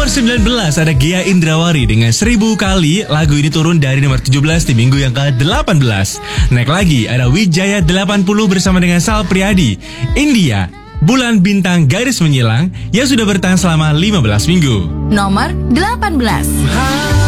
Nomor 19 ada Gia Indrawari dengan 1000 kali. Lagu ini turun dari nomor 17 di minggu yang ke-18. Naik lagi ada Wijaya 80 bersama dengan Sal Priadi. India, Bulan Bintang Garis Menyilang yang sudah bertahan selama 15 minggu. Nomor 18.